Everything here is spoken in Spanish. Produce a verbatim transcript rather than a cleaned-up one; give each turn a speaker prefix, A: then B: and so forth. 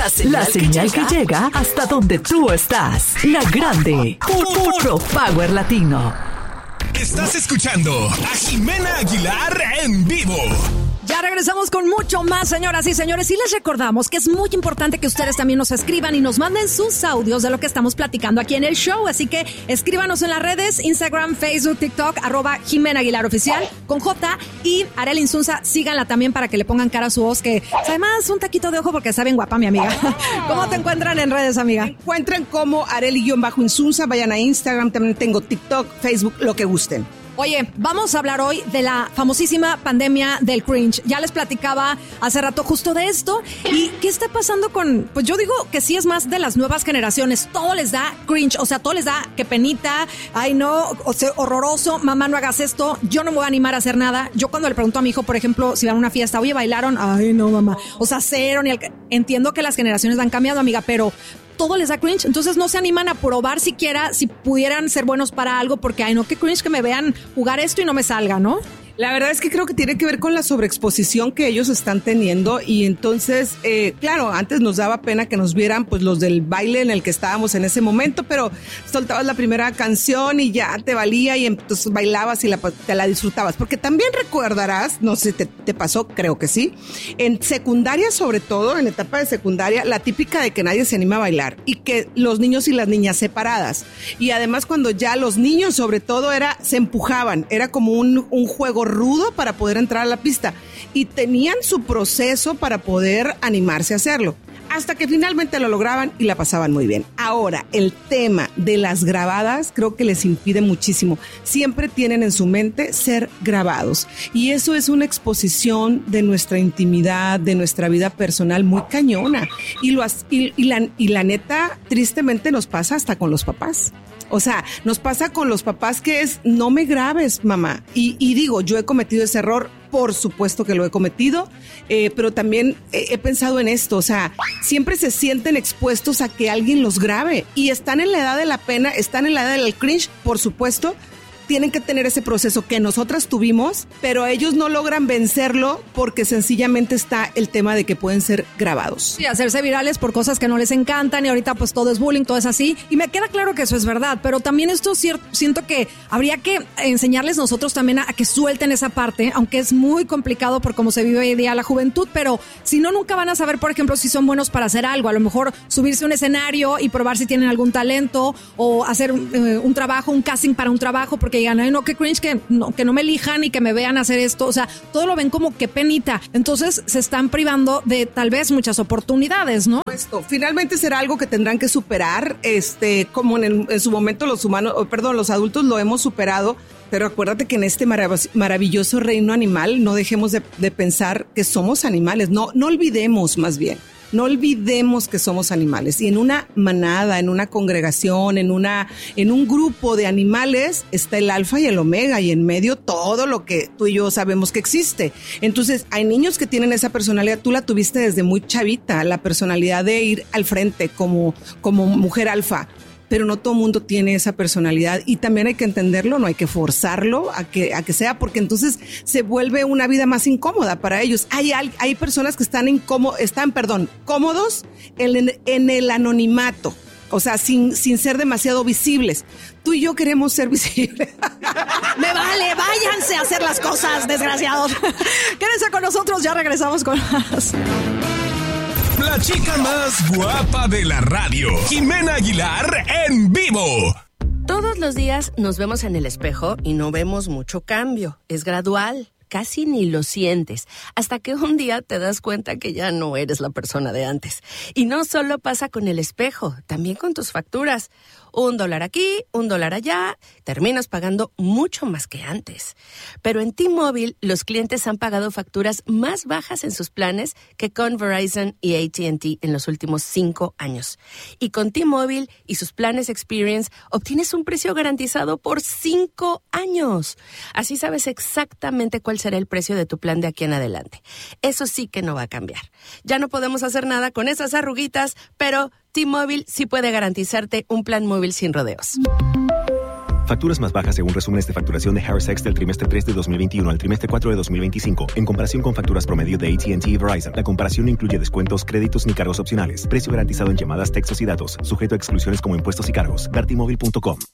A: La señal, la señal que, llega. que llega hasta donde tú estás. La grande. Puro Power Latino.
B: Estás escuchando a Jimena Aguilar en vivo.
C: Ya regresamos con mucho más, señoras y señores, y les recordamos que es muy importante que ustedes también nos escriban y nos manden sus audios de lo que estamos platicando aquí en el show, así que escríbanos en las redes, Instagram, Facebook, TikTok, arroba Jimena Aguilar Oficial, con J, y Arely Insunza, síganla también para que le pongan cara a su voz, que además un taquito de ojo porque está bien guapa, mi amiga. ¿Cómo te encuentran en redes, amiga?
D: Me encuentran como Arely-Insunza, vayan a Instagram, también tengo TikTok, Facebook, lo que gusten.
C: Oye, vamos a hablar hoy de la famosísima pandemia del cringe. Ya les platicaba hace rato justo de esto. ¿Y qué está pasando con...? Pues yo digo que sí es más de las nuevas generaciones. Todo les da cringe, o sea, todo les da que penita, ay no, o sea, horroroso, mamá no hagas esto, yo no me voy a animar a hacer nada. Yo cuando le pregunto a mi hijo, por ejemplo, si van a una fiesta, oye, ¿bailaron? Ay no, mamá. O sea, cero, ni el... Entiendo que las generaciones han cambiado, amiga, pero... todo les da cringe, entonces no se animan a probar siquiera si pudieran ser buenos para algo porque, ay no, qué cringe que me vean jugar esto y no me salga, ¿no?
D: La verdad es que creo que tiene que ver con la sobreexposición que ellos están teniendo y entonces, eh, claro, antes nos daba pena que nos vieran pues los del baile en el que estábamos en ese momento, pero soltabas la primera canción y ya te valía y entonces bailabas y la, te la disfrutabas, porque también recordarás, no sé, te, te pasó, creo que sí, en secundaria sobre todo, en etapa de secundaria, la típica de que nadie se anima a bailar y que los niños y las niñas separadas y además cuando ya los niños sobre todo era, se empujaban, era como un, un juego rudo para poder entrar a la pista y tenían su proceso para poder animarse a hacerlo hasta que finalmente lo lograban y la pasaban muy bien. Ahora, el tema de las grabadas creo que les impide muchísimo. Siempre tienen en su mente ser grabados y eso es una exposición de nuestra intimidad, de nuestra vida personal muy cañona y, lo, y, y, la, y la neta tristemente nos pasa hasta con los papás. O sea, nos pasa con los papás que es, no me grabes, mamá. Y, y digo, yo he cometido ese error, por supuesto que lo he cometido, eh, pero también he, he pensado en esto, o sea, siempre se sienten expuestos a que alguien los grabe y están en la edad de la pena, están en la edad del cringe, por supuesto, tienen que tener ese proceso que nosotras tuvimos, pero ellos no logran vencerlo porque sencillamente está el tema de que pueden ser grabados.
C: Sí, hacerse virales por cosas que no les encantan y ahorita pues todo es bullying, todo es así. Y me queda claro que eso es verdad, pero también esto siento que habría que enseñarles nosotros también a, a que suelten esa parte, aunque es muy complicado por cómo se vive hoy en día la juventud, pero si no, nunca van a saber, por ejemplo, si son buenos para hacer algo. A lo mejor subirse a un escenario y probar si tienen algún talento o hacer eh, un trabajo, un casting para un trabajo, porque que digan, ay no, qué cringe que no, que no me elijan y que me vean hacer esto, o sea, todo lo ven como que penita, entonces se están privando de tal vez muchas oportunidades, ¿no?
D: Esto finalmente será algo que tendrán que superar, este, como en, el, en su momento los humanos, oh, perdón, los adultos lo hemos superado, pero acuérdate que en este marav- maravilloso reino animal no dejemos de, de pensar que somos animales, no, no olvidemos más bien. No olvidemos que somos animales y en una manada, en una congregación, en una, en un grupo de animales está el alfa y el omega y en medio todo lo que tú y yo sabemos que existe. Entonces hay niños que tienen esa personalidad, tú la tuviste desde muy chavita, la personalidad de ir al frente como, como mujer alfa. Pero no todo el mundo tiene esa personalidad y también hay que entenderlo, no hay que forzarlo a que, a que sea, porque entonces se vuelve una vida más incómoda para ellos. Hay, hay personas que están incómodos, están, perdón, cómodos en, en el anonimato, o sea, sin, sin ser demasiado visibles. Tú y yo queremos ser visibles.
C: Me vale, váyanse a hacer las cosas, desgraciados. Quédense con nosotros, ya regresamos con más.
B: La chica más guapa de la radio, Jimena Aguilar en vivo.
E: Todos los días nos vemos en el espejo y no vemos mucho cambio. Es gradual, casi ni lo sientes, hasta que un día te das cuenta que ya no eres la persona de antes. Y no solo pasa con el espejo, también con tus facturas. Un dólar aquí, un dólar allá, terminas pagando mucho más que antes. Pero en T-Mobile, los clientes han pagado facturas más bajas en sus planes que con Verizon y A T and T en los últimos cinco años. Y con T-Mobile y sus planes Experience, obtienes un precio garantizado por cinco años. Así sabes exactamente cuál será el precio de tu plan de aquí en adelante. Eso sí que no va a cambiar. Ya no podemos hacer nada con esas arruguitas, pero T-Mobile sí puede garantizarte un plan móvil sin rodeos.
F: Facturas más bajas según resúmenes de facturación de Harris X del trimestre tres de dos mil veintiuno al trimestre cuatro de dos mil veinticinco, en comparación con facturas promedio de A T and T y Verizon. La comparación no incluye descuentos, créditos ni cargos opcionales. Precio garantizado en llamadas, textos y datos. Sujeto a exclusiones como impuestos y cargos. Vertimóvil punto com.